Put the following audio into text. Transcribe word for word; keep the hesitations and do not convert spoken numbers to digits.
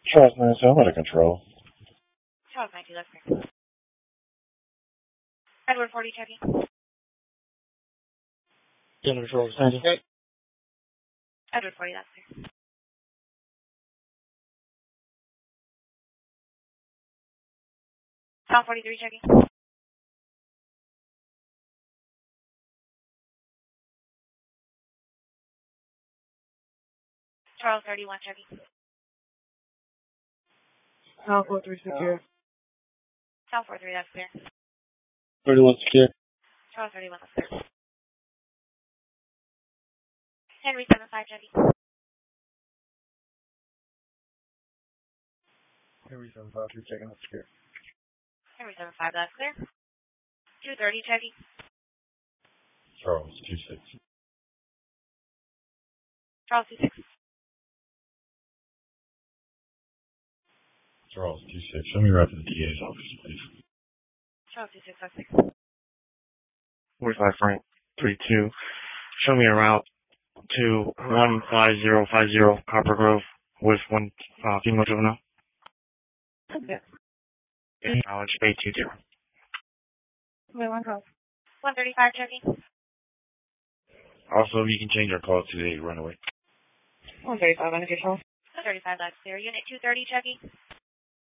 Charles nine, so I'm out of control. Charles nine two, left clear. Edward forty, checking. General Control, Sandy. Edward forty, that's clear. Tom forty-three, checking. Charles thirty-one, checking. Tom four three secure. Tom four three, that's clear. thirty-one secure. Charles thirty-one, that's clear. Henry seven five, checking. Henry seven five two, checking out secure. Henry seven five, that's clear. two thirty, checking. Charles two six. Charles two six. Charles two six. Show me right to the D A's office, please. Charles two six, that's clear. forty-five Frank three two. Show me a route to one five zero five zero Copper Grove with one uh, female juvenile. Okay. Knowledge eight two zero. Wait, one call. one thirty-five, checking. Also, you can change our call to the runaway. one thirty-five, under control. one thirty-five, that's clear. Unit two thirty, checking.